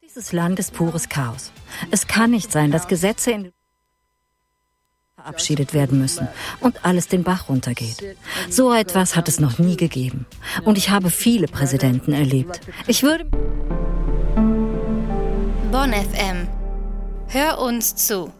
Dieses Land ist pures Chaos. Es kann nicht sein, dass Gesetze verabschiedet werden müssen und alles den Bach runtergeht. So etwas hat es noch nie gegeben. Und ich habe viele Präsidenten erlebt. Bonn FM. Hör uns zu.